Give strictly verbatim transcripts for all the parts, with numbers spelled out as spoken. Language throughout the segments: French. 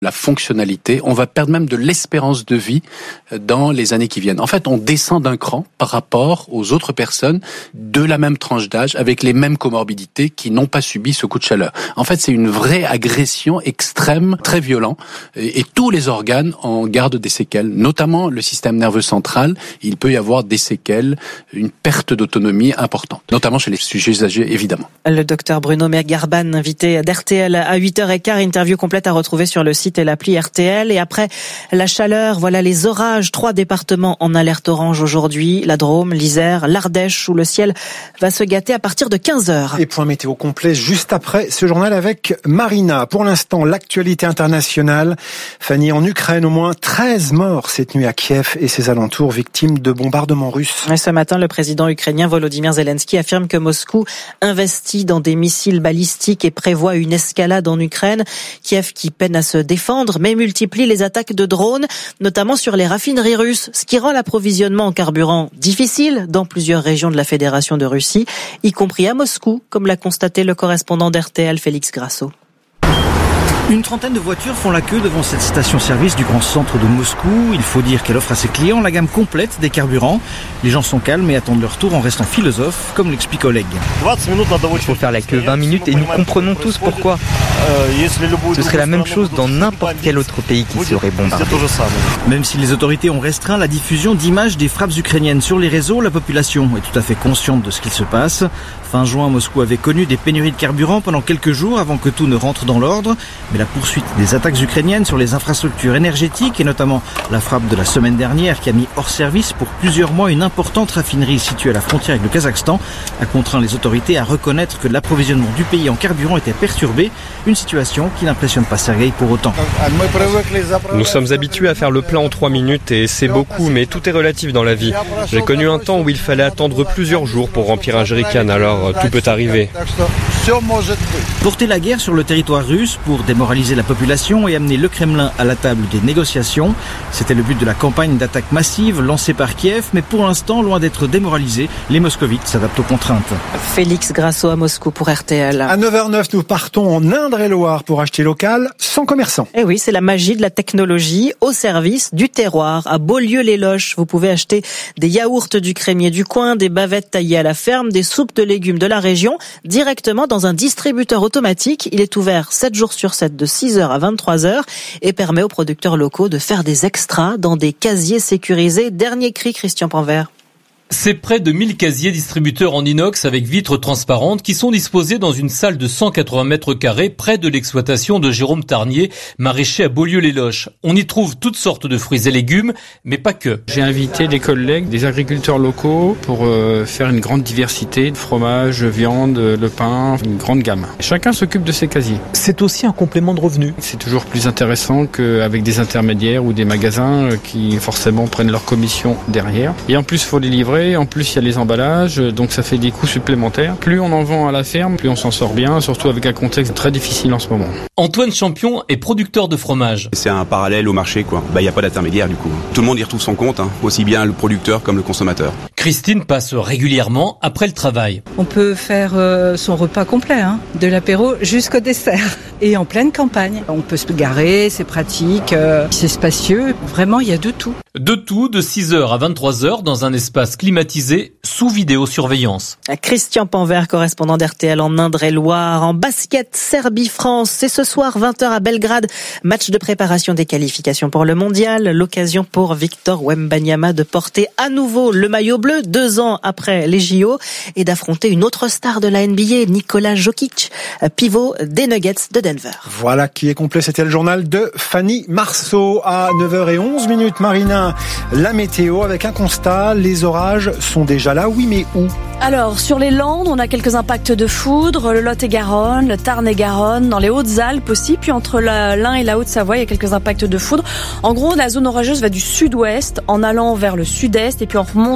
la fonctionnalité, on va perdre même de l'espérance de vie dans les années qui viennent. En fait, on descend d'un cran par rapport aux autres personnes de la même tranche d'âge avec les mêmes comorbidités qui n'ont pas subi ce coup de chaleur. En fait, c'est une vraie agression extrême, très violente, et, et tous les organes en gardent des séquelles, notamment le système nerveux central. Il peut y avoir des séquelles, une perte d'autonomie importante, notamment chez les sujets âgés, évidemment. Le docteur Bruno Mergarban, invité d'R T L à huit heures quinze, interview complète à retrouver sur le site et l'appli R T L. Et après la chaleur, voilà les orages. Trois départements en alerte orange aujourd'hui. La Drôme, l'Isère, l'Ardèche, où le ciel va se gâter à partir de quinze heures. Et point météo complet juste après ce journal avec Marina. Pour l'instant, l'actualité internationale. Fanny, en Ukraine, au moins treize morts cette nuit à Kiev et ses alentours, victimes de bombardements russes. Et ce matin, le président ukrainien Volodymyr Zelensky affirme que Moscou investit dans des missiles balistiques et prévoit une escalade en Ukraine. Kiev qui peine à se défendre, mais multiplie les attaques de drones, notamment sur les raffineries russes, ce qui rend l'approvisionnement en carburant difficile dans plusieurs régions de la Fédération de Russie, y compris à Moscou, comme l'a constaté le correspondant d'R T L, Félix Grasso. Une trentaine de voitures font la queue devant cette station-service du grand centre de Moscou. Il faut dire qu'elle offre à ses clients la gamme complète des carburants. Les gens sont calmes et attendent leur tour en restant philosophes, comme l'explique Oleg. Il faut faire la queue vingt minutes et nous comprenons tous pourquoi. Ce serait la même chose dans n'importe quel autre pays qui serait bombardé. Même si les autorités ont restreint la diffusion d'images des frappes ukrainiennes sur les réseaux, la population est tout à fait consciente de ce qu'il se passe. Fin juin, Moscou avait connu des pénuries de carburant pendant quelques jours avant que tout ne rentre dans l'ordre. Mais la poursuite des attaques ukrainiennes sur les infrastructures énergétiques et notamment la frappe de la semaine dernière qui a mis hors service pour plusieurs mois une importante raffinerie située à la frontière avec le Kazakhstan a contraint les autorités à reconnaître que l'approvisionnement du pays en carburant était perturbé. Une situation qui n'impressionne pas Sergueï pour autant. Nous sommes habitués à faire le plein en trois minutes et c'est beaucoup, mais tout est relatif dans la vie. J'ai connu un temps où il fallait attendre plusieurs jours pour remplir un jerrycan, alors tout peut arriver. Porter la guerre sur le territoire russe pour démoraliser la population et amener le Kremlin à la table des négociations. C'était le but de la campagne d'attaque massive lancée par Kiev, mais pour l'instant, loin d'être démoralisé, les moscovites s'adaptent aux contraintes. Félix Grasso à Moscou pour R T L. À neuf heures neuf, nous partons en Indre-et-Loire pour acheter local sans commerçant. Eh oui, c'est la magie de la technologie au service du terroir. À Beaulieu-les-Loches, vous pouvez acheter des yaourts du crémier du coin, des bavettes taillées à la ferme, des soupes de légumes de la région, directement dans un distributeur automatique. Il est ouvert sept jours sur sept de six heures à vingt-trois heures et permet aux producteurs locaux de faire des extras dans des casiers sécurisés. Dernier cri, Christian Panvert. C'est près de mille casiers distributeurs en inox avec vitres transparentes qui sont disposés dans une salle de cent quatre-vingts mètres carrés près de l'exploitation de Jérôme Tarnier, maraîcher à Beaulieu-les-Loches. On y trouve toutes sortes de fruits et légumes, mais pas que. J'ai invité des collègues, des agriculteurs locaux pour euh, faire une grande diversité de fromage, viande, le pain, une grande gamme. Chacun s'occupe de ses casiers. C'est aussi un complément de revenus. C'est toujours plus intéressant qu'avec des intermédiaires ou des magasins qui forcément prennent leur commission derrière. Et en plus, il faut les livrer. En plus, il y a les emballages, donc ça fait des coûts supplémentaires. Plus on en vend à la ferme, plus on s'en sort bien, surtout avec un contexte très difficile en ce moment. Antoine Champion est producteur de fromage. C'est un parallèle au marché, quoi. Bah, il n'y a pas d'intermédiaire, du coup. Tout le monde y retrouve son compte, hein, aussi bien le producteur comme le consommateur. Christine passe régulièrement après le travail. On peut faire euh, son repas complet, hein, de l'apéro jusqu'au dessert. Et en pleine campagne. On peut se garer, c'est pratique, euh, c'est spacieux. Vraiment, il y a de tout. De tout, de six heures à vingt-trois heures, dans un espace climatisé, sous vidéosurveillance. Christian Panvert, correspondant d'R T L en Indre-et-Loire. En basket, Serbie-France, c'est ce soir, vingt heures à Belgrade. Match de préparation des qualifications pour le mondial. L'occasion pour Victor Wembanyama de porter à nouveau le maillot bleu, deux ans après les J O, et d'affronter une autre star de la N B A, Nikola Jokic, pivot des Nuggets de Denver. Voilà qui est complet. C'était le journal de Fanny Marceau. À neuf heures onze minutes, Marina, la météo avec un constat. Les orages sont déjà là. Oui, mais où ? Alors, sur les Landes, on a quelques impacts de foudre, le Lot-et-Garonne, le Tarn-et-Garonne, dans les Hautes-Alpes aussi, puis entre l'Ain et la Haute-Savoie, il y a quelques impacts de foudre. En gros, la zone orageuse va du sud-ouest en allant vers le sud-est et puis en remontant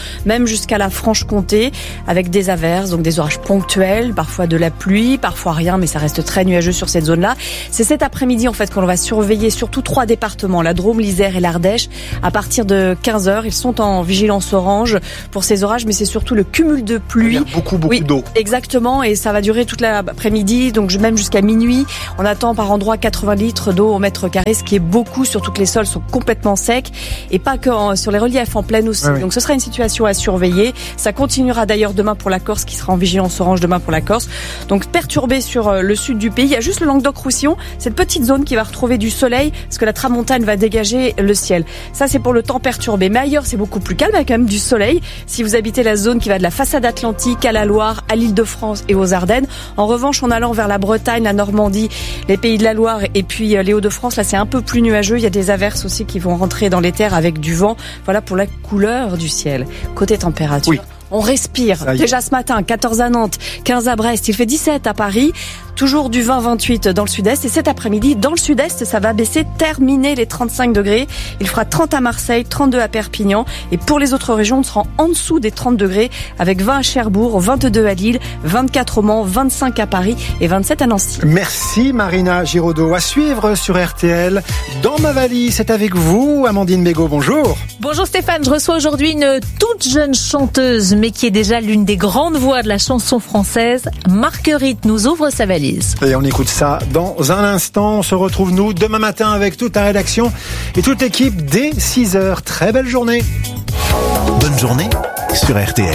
même jusqu'à la Franche-Comté, avec des averses, donc des orages ponctuels, parfois de la pluie, parfois rien, mais ça reste très nuageux sur cette zone-là. C'est cet après-midi en fait qu'on va surveiller surtout trois départements, la Drôme, l'Isère et l'Ardèche. À partir de quinze heures, ils sont en vigilance orange pour ces orages, mais c'est surtout le cumul de pluie. Il y a beaucoup, beaucoup oui, d'eau. Exactement, et ça va durer toute l'après-midi, donc même jusqu'à minuit. On attend par endroit quatre-vingts litres d'eau au mètre carré, ce qui est beaucoup, surtout que les sols sont complètement secs, et pas que en, sur les reliefs en plaine aussi. Oui. Donc ce sera une situation à surveiller. Ça continuera d'ailleurs demain pour la Corse, qui sera en vigilance orange demain pour la Corse. Donc perturbé sur le sud du pays. Il y a juste le Languedoc-Roussillon, cette petite zone qui va retrouver du soleil, parce que la tramontane va dégager le ciel. Ça, c'est pour le temps perturbé. Mais ailleurs, c'est beaucoup plus calme, avec quand même du soleil. Si vous habitez la zone qui va de la façade atlantique à la Loire, à l'Île-de-France et aux Ardennes. En revanche, en allant vers la Bretagne, la Normandie, les pays de la Loire et puis les Hauts-de-France, là, c'est un peu plus nuageux. Il y a des averses aussi qui vont rentrer dans les terres avec du vent. Voilà pour la couleur du ciel. Côté température. Oui. On respire. Déjà ce matin, quatorze à Nantes, quinze à Brest, il fait dix-sept à Paris, toujours du vingt à vingt-huit dans le sud-est. Et cet après-midi, dans le sud-est, ça va baisser, terminer les trente-cinq degrés. Il fera trente à Marseille, trente-deux à Perpignan. Et pour les autres régions, on sera en dessous des trente degrés, avec vingt à Cherbourg, vingt-deux à Lille, vingt-quatre au Mans, vingt-cinq à Paris et vingt-sept à Nancy. Merci Marina Giraudot. À suivre sur R T L. Dans ma valise, c'est avec vous, Amandine Bégaud. Bonjour. Bonjour Stéphane, je reçois aujourd'hui une toute jeune chanteuse, mais qui est déjà l'une des grandes voix de la chanson française. Marguerite nous ouvre sa valise. Et on écoute ça dans un instant. On se retrouve nous demain matin avec toute la rédaction et toute l'équipe dès six heures. Très belle journée. Bonne journée sur R T L.